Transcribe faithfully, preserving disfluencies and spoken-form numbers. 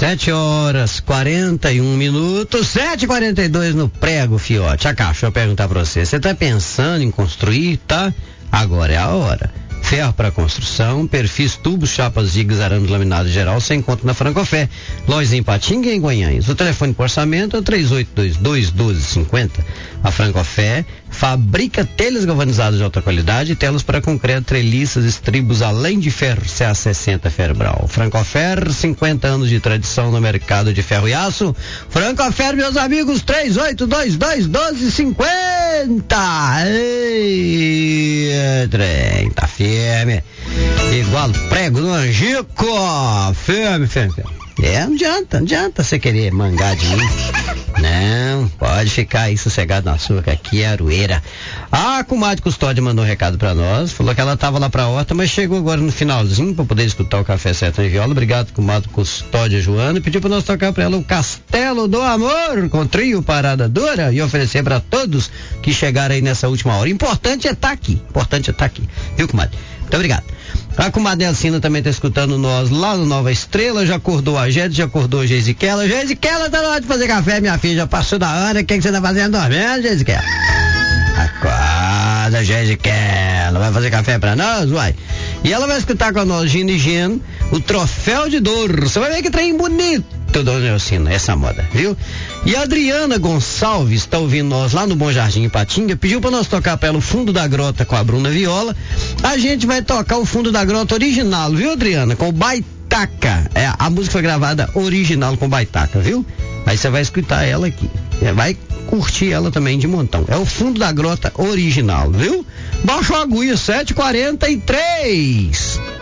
Sete horas, quarenta e um minutos, sete e quarenta e dois no prego, fiote. Acá, deixa eu perguntar pra você, você tá pensando em construir, tá? Agora é a hora. Ferro para construção, perfis, tubos, chapas, gigas, arame laminado geral, sem conta na Francofé. Lojas em Patinga e em Goiânia. O telefone por orçamento é três oito dois dois, um dois cinco zero. A Francofé fabrica telhas galvanizadas de alta qualidade e telas para concreto, treliças, estribos, além de ferro C A sessenta Ferbral. Francofer, cinquenta anos de tradição no mercado de ferro e aço. Francofer, meus amigos, três oito dois dois, um dois cinco zero. Ei, trem, tá firme. Igual prego no angico. Firme, firme, firme. É, não adianta, não adianta você querer mangar de mim. Não, pode ficar aí sossegado na sua, que aqui é aroeira. A comadre Custódia mandou um recado pra nós, falou que ela tava lá pra horta, mas chegou agora no finalzinho pra poder escutar o Café Sertão e Viola. Obrigado, comadre Custódia Joana, e pediu pra nós tocar pra ela o Castelo do Amor, com trio Parada Dura, e oferecer pra todos que chegaram aí nessa última hora. Importante é estar tá aqui, importante é estar tá aqui, viu, comadre? Muito obrigado. A comadre Alcina também está escutando nós lá no Nova Estrela, já acordou a Gede, já acordou a Geisiquela. Geisiquela, tá na hora de fazer café, minha filha, já passou da hora, o que, que você tá fazendo dormindo, Geisiquela? Acorda, Geisiquela, vai fazer café pra nós, uai? E ela vai escutar com nós, Gino e Gino, o Troféu de Dor. Você vai ver que trem bonito, dona Alcina, essa moda, viu? E a Adriana Gonçalves está ouvindo nós lá no Bom Jardim em Patinga, pediu para nós tocar para ela o Fundo da Grota com a Bruna Viola. A gente vai tocar o Fundo da Grota original, viu, Adriana? Com o Baitaca. É, a música foi gravada original com o Baitaca, viu? Aí você vai escutar ela aqui. Vai curtir ela também de montão. É o Fundo da Grota original, viu? Baixo a agulha, sete e quarenta e três.